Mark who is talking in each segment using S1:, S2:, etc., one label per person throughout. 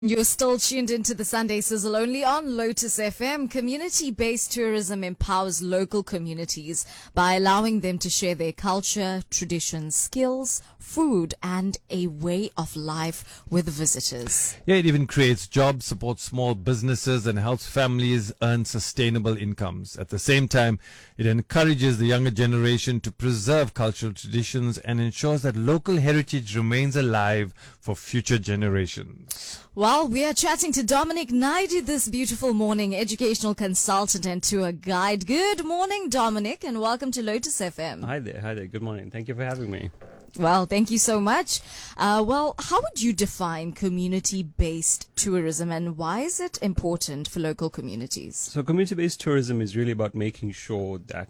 S1: You're still tuned into the Sunday Sizzle only on Lotus FM. Community-based tourism empowers local communities by allowing them to share their culture, traditions, skills, food, and a way of life with visitors.
S2: Yeah, it even creates jobs, supports small businesses, and helps families earn sustainable incomes. At the same time, it encourages the younger generation to preserve cultural traditions and ensures that local heritage remains alive for future generations.
S1: Well, we are chatting to Dominic Naidu this beautiful morning, educational consultant and tour guide. Good morning, Dominic, and welcome to Lotus FM.
S3: Hi there. Good morning. Thank you for having me.
S1: Well, thank you so much. How would you define community-based tourism, and why is it important for local communities?
S3: So community-based tourism is really about making sure that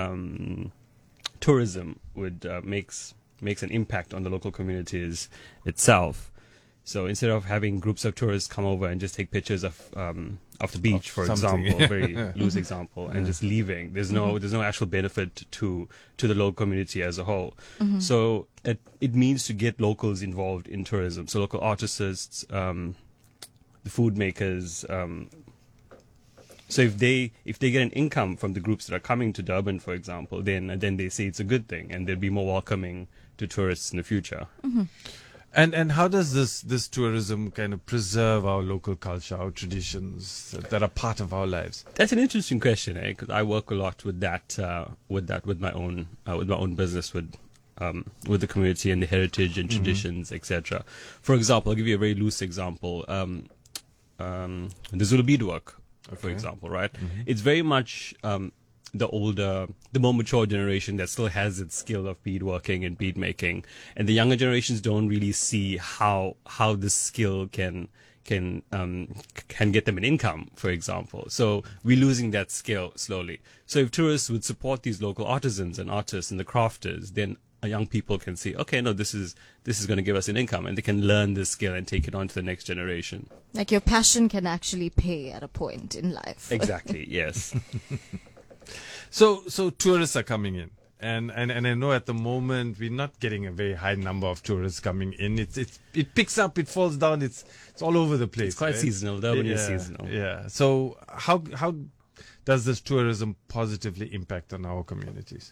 S3: tourism makes an impact on the local communities itself. So instead of having groups of tourists come over and just take pictures of the beach, for example, very loose example, and just leaving, there's no actual benefit to the local community as a whole. Mm-hmm. So it means to get locals involved in tourism. So local artists, the food makers. So if they get an income from the groups that are coming to Durban, for example, then they say it's a good thing, and they'll be more welcoming to tourists in the future.
S1: Mm-hmm.
S2: And how does this tourism kind of preserve our local culture, our traditions that are part of our lives?
S3: That's an interesting question, because I work a lot with my own business with the community and the heritage and traditions, etc. For example, I'll give you a very loose example. The Zulu beadwork, for example, right? Mm-hmm. It's very much the more mature generation that still has its skill of beadworking and bead making, and the younger generations don't really see how this skill can get them an income, for example. So we're losing that skill slowly. So if tourists would support these local artisans and artists and the crafters, then young people can see, okay, no, this is going to give us an income, and they can learn this skill and take it on to the next generation.
S1: Like your passion can actually pay at a point in life.
S3: Exactly. Yes.
S2: So tourists are coming in, and I know at the moment we're not getting a very high number of tourists coming in. It picks up, it falls down, it's all over the place.
S3: It's quite seasonal. Durban is seasonal.
S2: Yeah. So how does this tourism positively impact on our communities?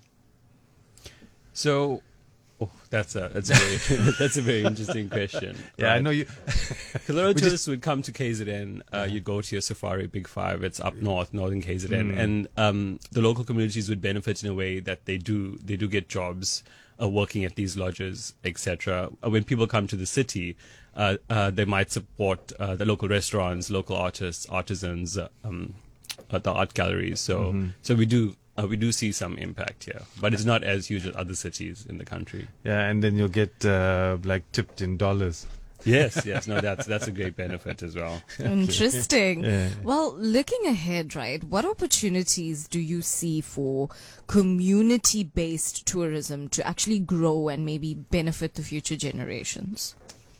S3: So, that's a very interesting question.
S2: Yeah,
S3: right?
S2: I know you.
S3: A lot of tourists would come to KZN. You go to your Safari Big Five. It's up northern KZN, and the local communities would benefit in a way that they do get jobs working at these lodges, etc. When people come to the city, they might support the local restaurants, local artists, artisans, the art galleries. So we do see some impact here, but it's not as huge as other cities in the country.
S2: Yeah, and then you'll get like tipped in dollars.
S3: Yes. No, that's a great benefit as well.
S1: Interesting.
S2: Yeah.
S1: Well, looking ahead, right, what opportunities do you see for community-based tourism to actually grow and maybe benefit the future generations?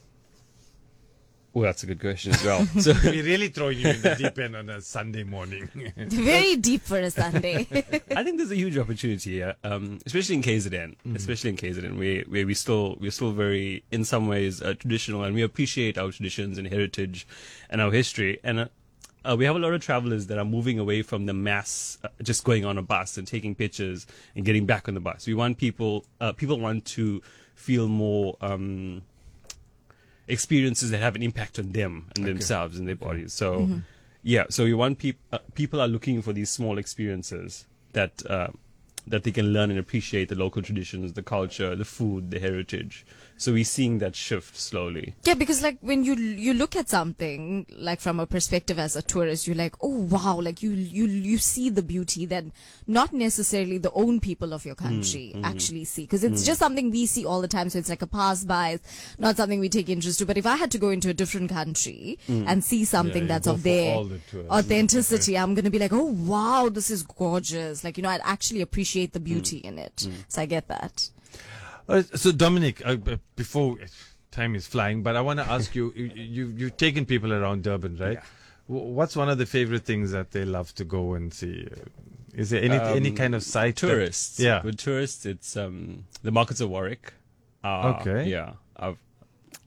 S3: Well, that's a good question as well. So
S2: We're really throwing you in the deep end on a Sunday morning.
S1: Very deep for a Sunday.
S3: I think there's a huge opportunity here, especially in KZN, where we're still very, in some ways, traditional, and we appreciate our traditions and heritage and our history. And we have a lot of travelers that are moving away from the mass, just going on a bus and taking pictures and getting back on the bus. We want people want to feel more experiences that have an impact on them and themselves and their bodies. So, so we want people are looking for these small experiences that they can learn and appreciate the local traditions, the culture, the food, the heritage. So we're seeing that shift slowly.
S1: Yeah, because like when you look at something like from a perspective as a tourist, you're like, oh wow, like you see the beauty that not necessarily the own people of your country actually see, because it's just something we see all the time. So it's like a pass by, it's not something we take interest to. But if I had to go into a different country and see something that's of their authenticity, I'm going to be like, oh wow, this is gorgeous. Like, I'd actually appreciate the beauty in it. So I get that.
S2: So Dominic, before time is flying, but I want to ask you, you've taken people around Durban, right?
S3: Yeah.
S2: What's one of the favorite things that they love to go and see? Is there any kind of site?
S3: Tourists.
S2: Yeah.
S3: With tourists, it's the markets of Warwick.
S2: Okay.
S3: Yeah.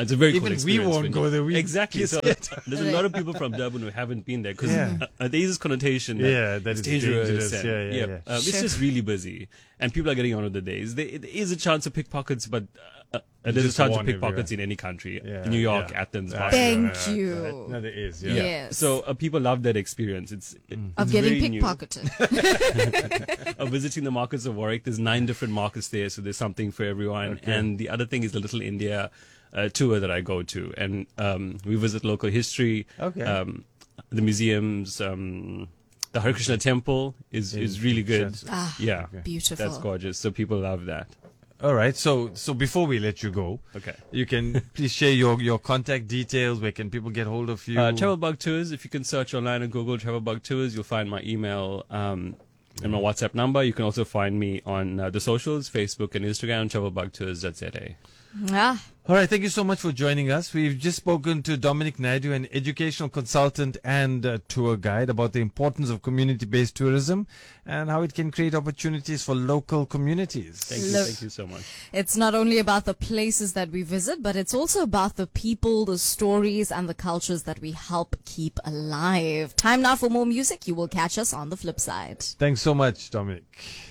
S3: It's a very
S2: Even
S3: cool
S2: we
S3: experience.
S2: won't
S3: when
S2: go
S3: you-
S2: there. We
S3: Exactly. So
S2: kiss
S3: there's a lot of people from Durban who haven't been there because
S2: Yeah.
S3: there is this connotation that,
S2: that
S3: it's
S2: it's
S3: dangerous. and-
S2: Yeah.
S3: It's
S1: Sure.
S3: just really busy, and people are getting on with the days. There is a chance of pickpockets, but there's a
S2: just
S3: chance of
S2: warn
S3: pickpockets
S2: everywhere.
S3: in any country.
S2: Yeah,
S3: New York,
S2: yeah.
S3: Athens,
S2: Ah,
S3: Barcelona.
S1: Thank you.
S2: No, there is. Yeah.
S3: Yeah.
S1: Yes.
S3: So people love that experience. It's
S1: Of getting
S3: very new.
S1: pickpocketed.
S3: Of visiting the markets of Warwick. There's 9 different markets there, so there's something for everyone.
S2: Okay.
S3: And the other thing is the Little India tour that I go to, and we visit local history,
S2: Okay.
S3: the museums. The Hare Krishna temple is really good.
S1: Ah,
S3: Yeah,
S1: beautiful.
S3: that's gorgeous. So people love that.
S2: All right. So before we let you go,
S3: Okay.
S2: you can please share your contact details. Where can people get hold of you?
S3: Travelbug Tours. If you can search online and Google Travelbug Tours, you'll find my email and my WhatsApp number. You can also find me on the socials, Facebook and Instagram, travelbugtours.za.
S1: Ah,
S2: All right. Thank you so much for joining us. We've just spoken to Dominic Naidu, an educational consultant and tour guide, about the importance of community-based tourism and how it can create opportunities for local communities.
S3: Thank you so much.
S1: it's not only about the places that we visit, but it's also about the people, the stories, and the cultures that we help keep alive. Time now for more music. You will catch us on the flip side.
S2: Thanks so much, Dominic.